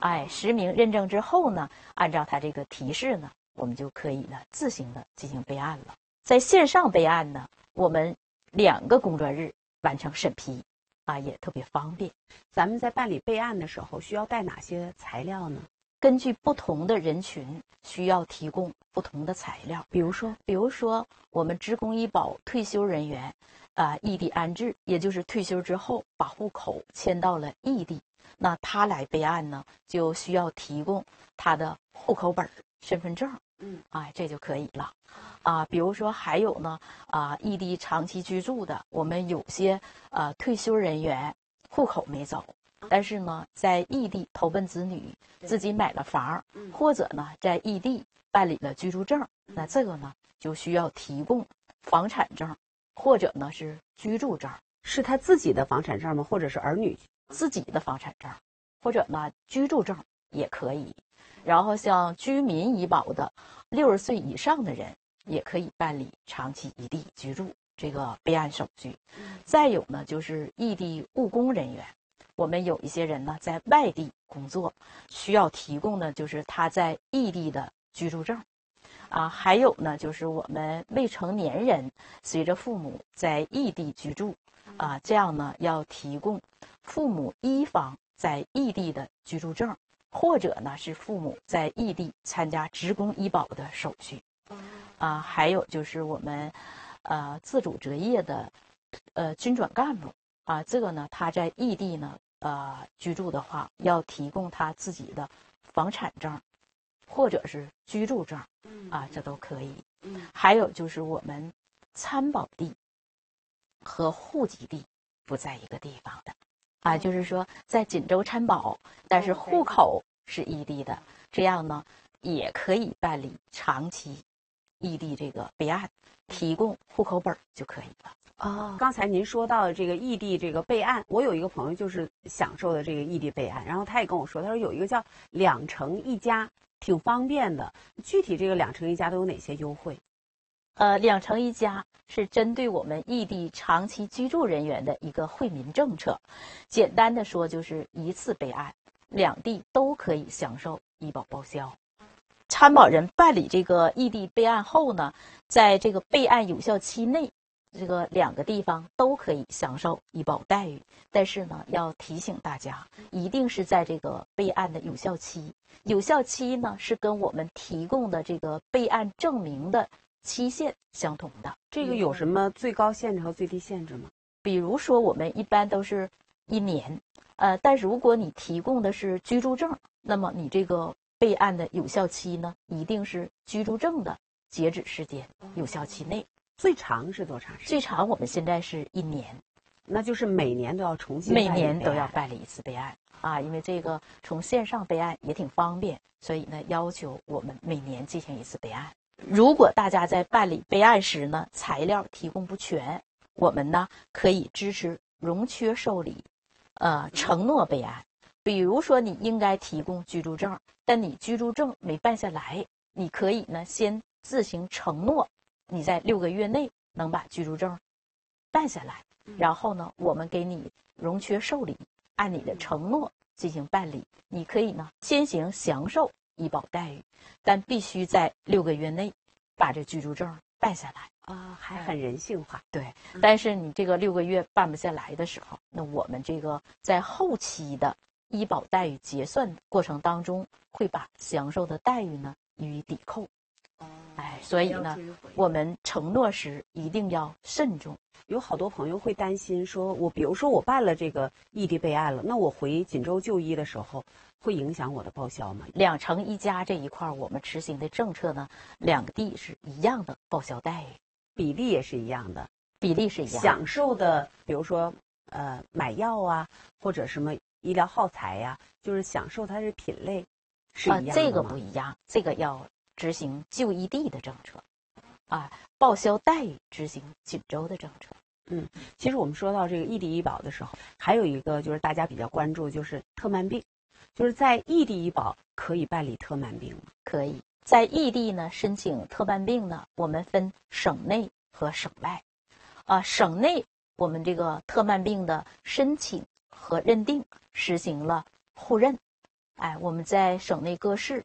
实名认证之后呢，按照他这个提示呢，我们就可以呢自行的进行备案了。在线上备案呢，我们2个工作日完成审批，也特别方便。 咱们在办理备案的时候需要带哪些材料呢？ 根据不同的人群，需要提供不同的材料。比如说我们职工医保退休人员，异地安置，也就是退休之后把户口迁到了异地，那他来备案呢，就需要提供他的户口本、身份证，这就可以了。比如说还有呢，异地长期居住的，我们有些退休人员户口没走，但是呢，在异地投奔子女，自己买了房，或者呢，在异地办理了居住证，那这个呢，就需要提供房产证，或者呢是居住证。 是他自己的房产证吗？或者是儿女自己的房产证，或者呢居住证也可以。然后像居民医保的60岁以上的人，也可以办理长期异地居住这个备案手续。再有呢，就是异地务工人员。我们有一些人呢在外地工作，需要提供的就是他在异地的居住证，还有呢就是我们未成年人随着父母在异地居住，这样呢要提供父母一方在异地的居住证，或者呢是父母在异地参加职工医保的手续，还有就是我们自主择业的军转干部，这个呢他在异地呢居住的话，要提供他自己的房产证或者是居住证，这都可以。还有就是我们参保地和户籍地不在一个地方的，就是说在锦州参保，但是户口是异地的，这样呢也可以办理长期异地这个备案，提供户口本就可以了。 刚才您说到的这个异地这个备案，我有一个朋友就是享受的这个异地备案，然后他也跟我说，他说有一个叫2城1家，挺方便的。具体这个2城1家都有哪些优惠 ？2城1家是针对我们异地长期居住人员的一个惠民政策。简单的说，就是一次备案，2地都可以享受医保报销。参保人办理这个异地备案后呢，在这个备案有效期内，这个2个地方都可以享受医保待遇。但是呢，要提醒大家，一定是在这个备案的有效期。有效期呢是跟我们提供的这个备案证明的期限相同的。 这个有什么最高限制和最低限制吗？ 比如说我们一般都是1年，但如果你提供的是居住证，那么你这个备案的有效期呢，一定是居住证的截止时间有效期内。 最长是多长时间？ 最长我们现在是1年， 那就是每年都要重新每年都要办理一次备案因为这个从线上备案也挺方便，所以呢要求我们每年进行一次备案。如果大家在办理备案时呢，材料提供不全，我们呢可以支持容缺受理，承诺备案。比如说你应该提供居住证，但你居住证没办下来，你可以呢先自行承诺你在6个月内能把居住证办下来，然后呢我们给你容缺受理，按你的承诺进行办理。你可以呢先行享受医保待遇，但必须在6个月内把这居住证办下来还很人性化。 对，但是你这个6个月办不下来的时候，那我们这个在后期的医保待遇结算过程当中，会把享受的待遇呢予以抵扣。所以呢，我们承诺时一定要慎重。 有好多朋友会担心说，比如说我办了这个异地备案了，那我回锦州就医的时候，会影响我的报销吗 ？2城1家这一块我们执行的政策呢，2地是一样的报销待遇， 比例也是一样的， 享受的，比如说买药或者什么医疗耗材呀，就是享受它的品类是一样的吗？ 这个不一样，这个要执行就医地的政策报销待遇执行锦州的政策。 其实我们说到这个异地医保的时候，还有一个就是大家比较关注，就是特慢病。就是在异地医保可以办理特慢病吗？ 可以，在异地呢申请特慢病呢，我们分省内和省外。省内我们这个特慢病的申请和认定实行了互认， 哎，我们在省内各市